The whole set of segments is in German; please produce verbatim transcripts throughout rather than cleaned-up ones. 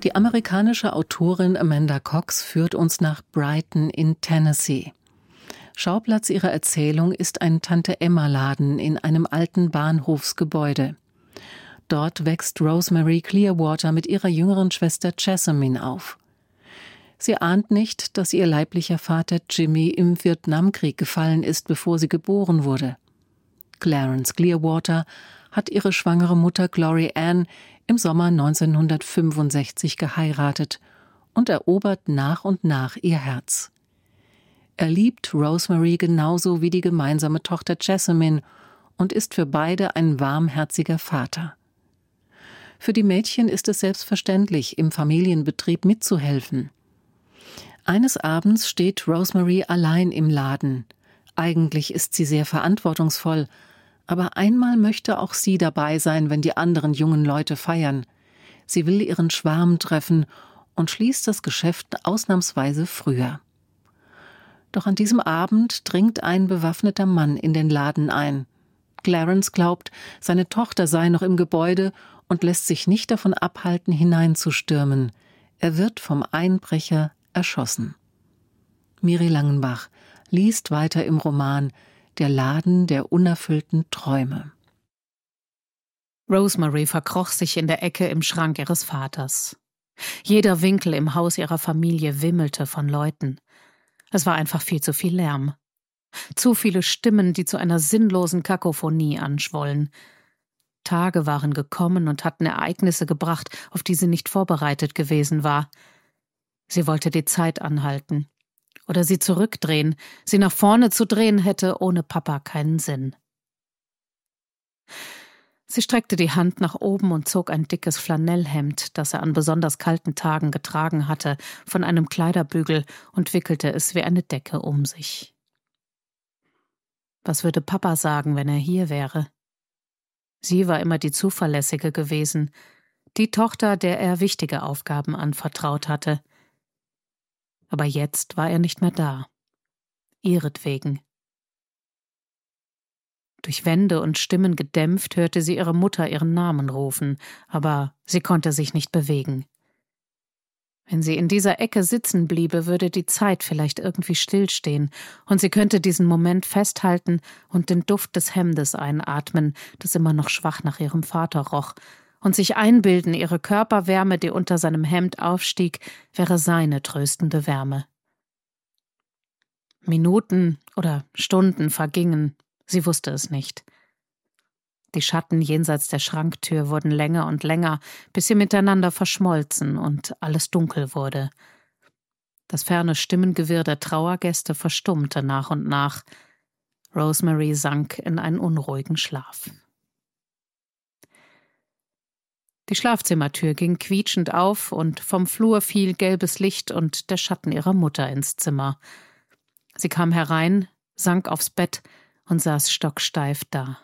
Die amerikanische Autorin Amanda Cox führt uns nach Brighton in Tennessee. Schauplatz ihrer Erzählung ist ein Tante-Emma-Laden in einem alten Bahnhofsgebäude. Dort wächst Rosemary Clearwater mit ihrer jüngeren Schwester Jessamine auf. Sie ahnt nicht, dass ihr leiblicher Vater Jimmy im Vietnamkrieg gefallen ist, bevor sie geboren wurde. Clarence Clearwater hat ihre schwangere Mutter Glory Ann im Sommer neunzehnhundertfünfundsechzig geheiratet und erobert nach und nach ihr Herz. Er liebt Rosemary genauso wie die gemeinsame Tochter Jessamine und ist für beide ein warmherziger Vater. Für die Mädchen ist es selbstverständlich, im Familienbetrieb mitzuhelfen. Eines Abends steht Rosemary allein im Laden. Eigentlich ist sie sehr verantwortungsvoll, aber einmal möchte auch sie dabei sein, wenn die anderen jungen Leute feiern. Sie will ihren Schwarm treffen und schließt das Geschäft ausnahmsweise früher. Doch an diesem Abend dringt ein bewaffneter Mann in den Laden ein. Clarence glaubt, seine Tochter sei noch im Gebäude und lässt sich nicht davon abhalten, hineinzustürmen. Er wird vom Einbrecher erschossen. Miri Langenbach liest weiter im Roman Der Laden der unerfüllten Träume. Rosemary verkroch sich in der Ecke im Schrank ihres Vaters. Jeder Winkel im Haus ihrer Familie wimmelte von Leuten. Es war einfach viel zu viel Lärm. Zu viele Stimmen, die zu einer sinnlosen Kakophonie anschwollen. Tage waren gekommen und hatten Ereignisse gebracht, auf die sie nicht vorbereitet gewesen war. Sie wollte die Zeit anhalten. Oder sie zurückdrehen. Sie nach vorne zu drehen hätte ohne Papa keinen Sinn. Sie streckte die Hand nach oben und zog ein dickes Flanellhemd, das er an besonders kalten Tagen getragen hatte, von einem Kleiderbügel und wickelte es wie eine Decke um sich. Was würde Papa sagen, wenn er hier wäre? Sie war immer die Zuverlässige gewesen, die Tochter, der er wichtige Aufgaben anvertraut hatte. Aber jetzt war er nicht mehr da. Ihretwegen. Durch Wände und Stimmen gedämpft hörte sie ihre Mutter ihren Namen rufen, aber sie konnte sich nicht bewegen. Wenn sie in dieser Ecke sitzen bliebe, würde die Zeit vielleicht irgendwie stillstehen und sie könnte diesen Moment festhalten und den Duft des Hemdes einatmen, das immer noch schwach nach ihrem Vater roch, und sich einbilden, ihre Körperwärme, die unter seinem Hemd aufstieg, wäre seine tröstende Wärme. Minuten oder Stunden vergingen, sie wusste es nicht. Die Schatten jenseits der Schranktür wurden länger und länger, bis sie miteinander verschmolzen und alles dunkel wurde. Das ferne Stimmengewirr der Trauergäste verstummte nach und nach. Rosemary sank in einen unruhigen Schlaf. Die Schlafzimmertür ging quietschend auf und vom Flur fiel gelbes Licht und der Schatten ihrer Mutter ins Zimmer. Sie kam herein, sank aufs Bett und saß stocksteif da.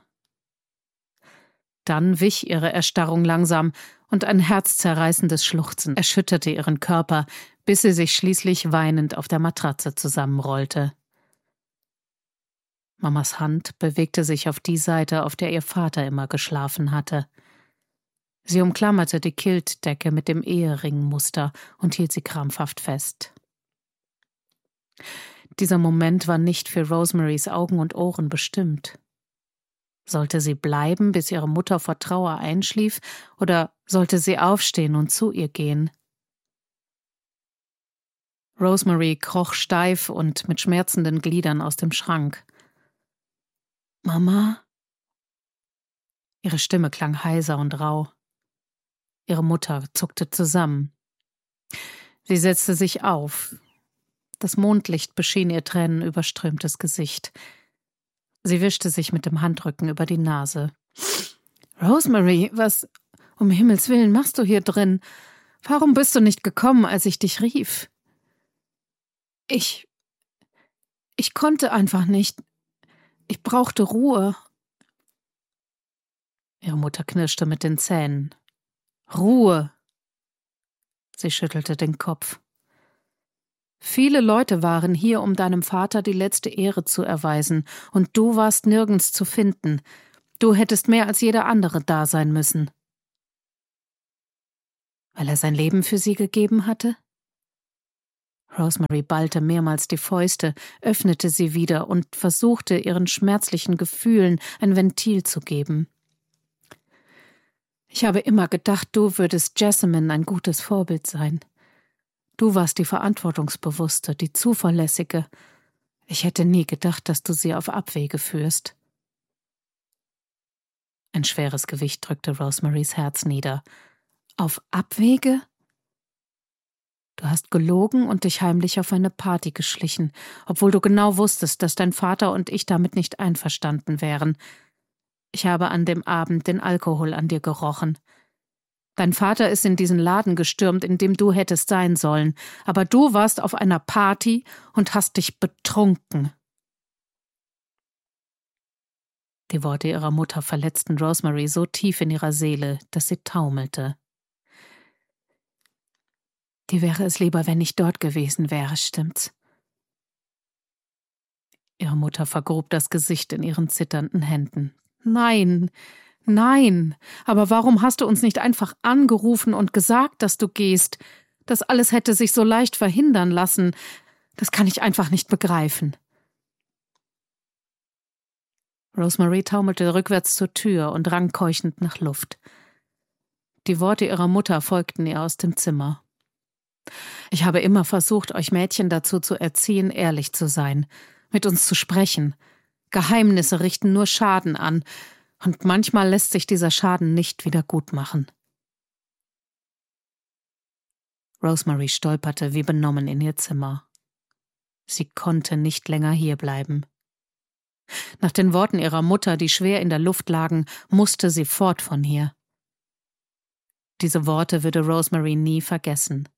Dann wich ihre Erstarrung langsam und ein herzzerreißendes Schluchzen erschütterte ihren Körper, bis sie sich schließlich weinend auf der Matratze zusammenrollte. Mamas Hand bewegte sich auf die Seite, auf der ihr Vater immer geschlafen hatte. Sie umklammerte die Kiltdecke mit dem Eheringmuster und hielt sie krampfhaft fest. Dieser Moment war nicht für Rosemarys Augen und Ohren bestimmt. Sollte sie bleiben, bis ihre Mutter vor Trauer einschlief, oder sollte sie aufstehen und zu ihr gehen? Rosemary kroch steif und mit schmerzenden Gliedern aus dem Schrank. »Mama?« Ihre Stimme klang heiser und rau. Ihre Mutter zuckte zusammen. Sie setzte sich auf. Das Mondlicht beschien ihr tränenüberströmtes Gesicht. Sie wischte sich mit dem Handrücken über die Nase. »Rosemary, was um Himmels Willen machst du hier drin? Warum bist du nicht gekommen, als ich dich rief?« Ich... Ich konnte einfach nicht. Ich brauchte Ruhe.« Ihre Mutter knirschte mit den Zähnen. »Ruhe!« Sie schüttelte den Kopf. »Viele Leute waren hier, um deinem Vater die letzte Ehre zu erweisen, und du warst nirgends zu finden. Du hättest mehr als jeder andere da sein müssen.« Weil er sein Leben für sie gegeben hatte? Rosemary ballte mehrmals die Fäuste, öffnete sie wieder und versuchte, ihren schmerzlichen Gefühlen ein Ventil zu geben. Ich habe immer gedacht, du würdest Jessamine ein gutes Vorbild sein. Du warst die Verantwortungsbewusste, die Zuverlässige. Ich hätte nie gedacht, dass du sie auf Abwege führst. Ein schweres Gewicht drückte Rosemarys Herz nieder. Auf Abwege? Du hast gelogen und dich heimlich auf eine Party geschlichen, obwohl du genau wusstest, dass dein Vater und ich damit nicht einverstanden wären. Ich habe an dem Abend den Alkohol an dir gerochen. Dein Vater ist in diesen Laden gestürmt, in dem du hättest sein sollen, aber du warst auf einer Party und hast dich betrunken. Die Worte ihrer Mutter verletzten Rosemary so tief in ihrer Seele, dass sie taumelte. Dir wäre es lieber, wenn ich dort gewesen wäre, stimmt's? Ihre Mutter vergrub das Gesicht in ihren zitternden Händen. Nein, nein, aber warum hast du uns nicht einfach angerufen und gesagt, dass du gehst? Das alles hätte sich so leicht verhindern lassen. Das kann ich einfach nicht begreifen. Rosemary taumelte rückwärts zur Tür und rang keuchend nach Luft. Die Worte ihrer Mutter folgten ihr aus dem Zimmer. Ich habe immer versucht, euch Mädchen dazu zu erziehen, ehrlich zu sein, mit uns zu sprechen. Geheimnisse richten nur Schaden an, und manchmal lässt sich dieser Schaden nicht wieder gutmachen. Rosemary stolperte wie benommen in ihr Zimmer. Sie konnte nicht länger hierbleiben. Nach den Worten ihrer Mutter, die schwer in der Luft lagen, musste sie fort von hier. Diese Worte würde Rosemary nie vergessen.